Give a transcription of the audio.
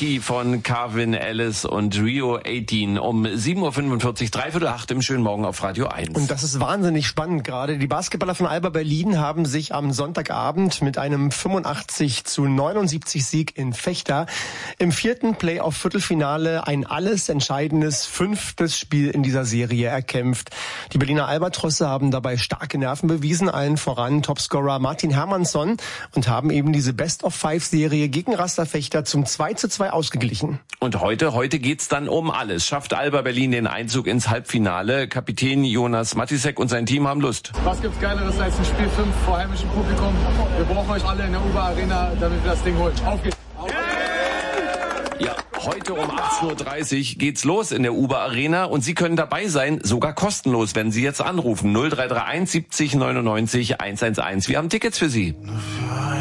Reality von Carvin Ellis und Rio 18 um 7.45 Uhr, 7:45 im schönen Morgen auf Radio 1. Und das ist wahnsinnig spannend gerade. Die Basketballer von Alba Berlin haben sich am Sonntagabend mit einem 85-79 Sieg in Vechta im 4. Playoff-Viertelfinale ein alles entscheidendes 5. Spiel in dieser Serie erkämpft. Die Berliner Albatrosse haben dabei starke Nerven bewiesen, allen voran Topscorer Martin Hermannsson, und haben eben diese Best-of-5-Serie gegen Raster Vechta zum 2:2 ausgeglichen. Und heute geht's dann um alles. Schafft Alba Berlin den Einzug ins Halbfinale? Kapitän Jonas Matisek und sein Team haben Lust. Was gibt's Geileres als ein Spiel 5 vor heimischem Publikum? Wir brauchen euch alle in der UBA Arena, damit wir das Ding holen. Auf geht's! Ja, heute um 18:30 Uhr geht's los in der UBA Arena und Sie können dabei sein, sogar kostenlos, wenn Sie jetzt anrufen. 0331 70 99 111. Wir haben Tickets für Sie.